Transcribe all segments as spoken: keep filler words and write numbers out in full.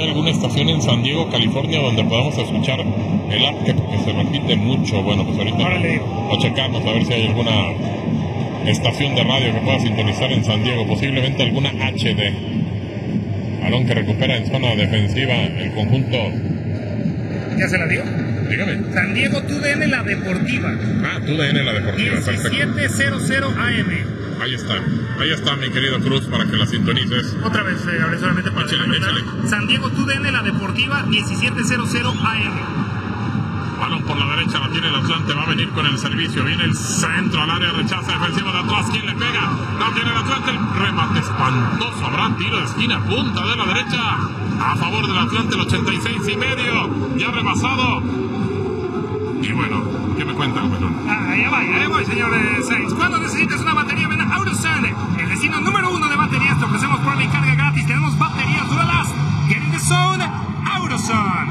hay alguna estación en San Diego, California, donde podamos escuchar el app que, que se repite mucho? Bueno, pues ahorita lo, lo checamos a ver si hay alguna estación de radio que pueda sintonizar en San Diego, posiblemente alguna H D. Balón que recupera en zona defensiva el conjunto. ¿Ya se la dio? Dígame. San Diego T U D N La Deportiva. Ah, T U D N La Deportiva. diecisiete cero cero A M. Ahí está, ahí está mi querido Cruz para que la sintonices. Otra vez, eh, ahora solamente para échale, échale. San Diego T U D N La Deportiva diecisiete cero cero A M. Balón por la derecha, la tiene el Atlante, va a venir con el servicio, viene el centro al área, rechaza defensivo de atrás, ¿quién le pega? No tiene el Atlante, el remate espantoso, habrá tiro de esquina, punta de la derecha, a favor del Atlante, el ochenta y seis y medio, ya rebasado. Y bueno, ¿qué me cuentan, Pelón? Ah, allá va, allá voy, señores. seis. Cuando necesitas una batería, ven a AutoZone, el destino número uno de baterías. Te ofrecemos prueba y carga gratis. Tenemos baterías Duralast. Get in the zone, AutoZone.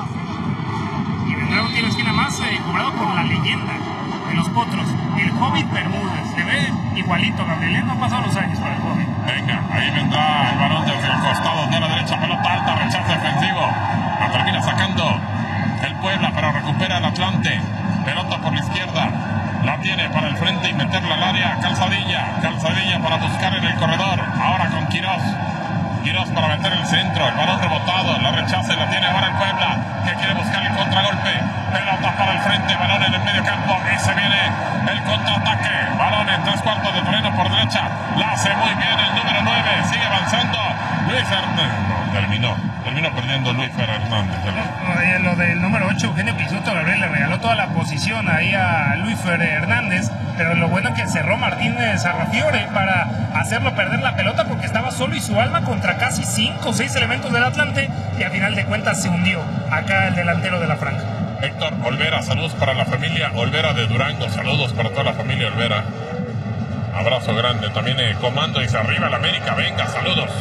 Y de nuevo tiene esquina más eh, cobrado por la leyenda de los potros, el Hobbit Bermúdez. Se ve igualito, Gabriel. No han pasado los años para el Hobbit. Venga, ahí vendrá el balón desde el costado de la derecha, pelota alta, rechazo defensivo. La termina sacando el Puebla, pero recupera el Atlante. Pelota por la izquierda, la tiene para el frente y meterla al área. Calzadilla, Calzadilla para buscar en el corredor. Ahora con Quirós. Quirós para meter el centro, el balón rebotado, la rechaza y la tiene ahora el Puebla, que quiere buscar el contragolpe. Pelota para el frente, balón en el medio campo y se viene el contraataque. Balón en tres cuartos de terreno por derecha, la hace muy bien el número nueve, sigue avanzando Luis Hernández. No, terminó, terminó perdiendo Luis Hernández. No, lo del número ocho, Eugenio Pisuto, Gabriel, le regaló toda la posición ahí a Luis Hernández, pero lo bueno es que cerró Martínez Arrafiore para hacerlo perder la pelota porque estaba solo y su alma contra casi cinco o seis elementos del Atlante y a final de cuentas se hundió acá el delantero de la franja. Héctor Olvera, saludos para la familia Olvera de Durango, saludos para toda la familia Olvera. Abrazo grande, también eh, comando dice arriba el América, venga, saludos.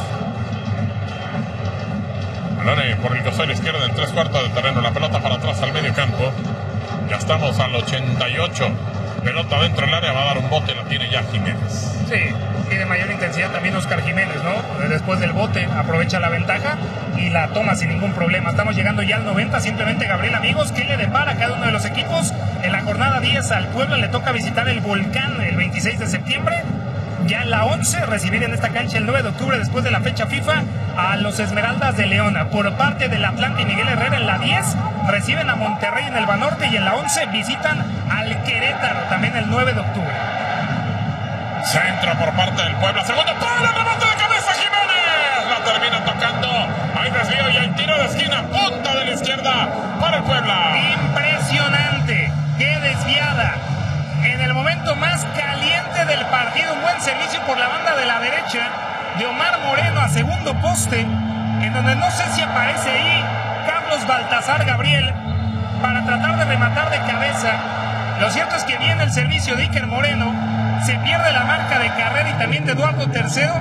Balón por el costado izquierdo en tres cuartos de terreno, la pelota para atrás al medio campo. Ya estamos al ochenta y ocho. Pelota dentro del área, va a dar un bote, la tiene ya Jiménez. Sí, tiene mayor intensidad también Oscar Jiménez, ¿no? Después del bote aprovecha la ventaja y la toma sin ningún problema. Estamos llegando ya al noventa, simplemente Gabriel, amigos, ¿qué le depara a cada uno de los equipos? En la jornada diez al Puebla le toca visitar el Volcán el veintiséis de septiembre. Ya en la once, recibir en esta cancha el nueve de octubre después de la fecha FIFA a los Esmeraldas de Leona. Por parte del Atlante y Miguel Herrera en la diez, reciben a Monterrey en el Banorte y en la once visitan al Querétaro también el nueve de octubre. Centro por parte del Puebla, segundo palo, remate de cabeza Jiménez, la termina tocando, hay desvío y hay tiro de esquina, punta de la izquierda para el Puebla. Impresionante, qué desviada. En el momento más caliente del partido, un buen servicio por la banda de la derecha de Omar Moreno a segundo poste, en donde no sé si aparece ahí Carlos Baltasar Gabriel para tratar de rematar de cabeza. Lo cierto es que viene el servicio de Iker Moreno, se pierde la marca de carrera y también de Eduardo Tercero.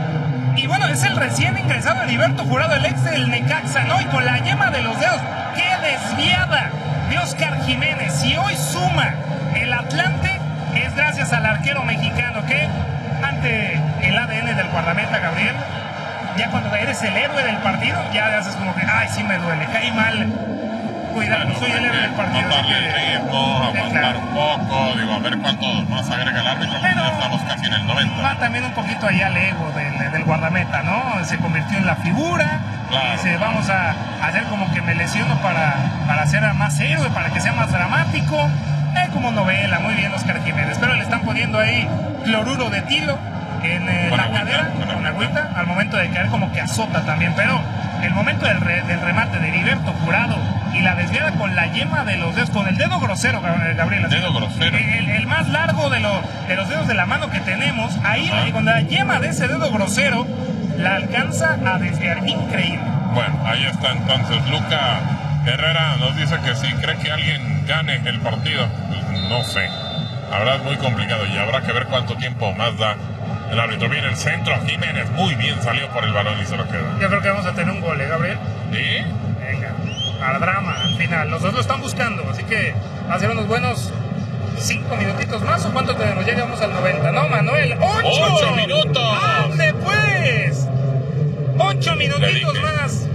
Y bueno, es el recién ingresado Heriberto Jurado, el ex del Necaxa, ¿no? Y con la yema de los dedos, ¡qué desviada de Oscar Jiménez! Y hoy suma el Atlante, es gracias al arquero mexicano que ante el A D N del guardameta, Gabriel, ya cuando eres el héroe del partido, ya haces como que, ay, sí me duele, caí mal, cuidado, bueno, soy el héroe del partido. No darle el ritmo, aguantar claro. un poco, digo, a ver cuánto más agrega el árbitro, pero ya estamos casi en el noventa. Va también un poquito allá al ego del, del guardameta, ¿no? Se convirtió en la figura, claro. Y dice, vamos a hacer como que me lesiono para, para ser más héroe, para que sea más dramático. Eh, como novela, muy bien Oscar Jiménez, pero le están poniendo ahí cloruro de tilo en eh, la agüita, cadera, con agüita, al momento de caer como que azota también, pero el momento del, re, del remate de Heriberto Jurado y la desviada con la yema de los dedos, con el dedo grosero, Gabriel, dedo grosero, el, el más largo de, lo, de los dedos de la mano que tenemos, ahí ah. con la yema de ese dedo grosero, la alcanza a desviar, increíble. Bueno, ahí está entonces Luca Herrera nos dice que sí, cree que alguien gane el partido. No sé, habrá muy complicado y habrá que ver cuánto tiempo más da el árbitro. Viene el centro, Jiménez muy bien salió por el balón y se lo queda. Yo creo que vamos a tener un gol, ¿eh, Gabriel? ¿Sí? Venga, al drama, al final. Nosotros lo están buscando, así que va a ser unos buenos cinco minutitos más. ¿O cuánto nos llegamos al noventa? No, Manuel, ¡ocho! ¡Ocho minutos! ¡Ande pues! ¡Ocho minutitos más!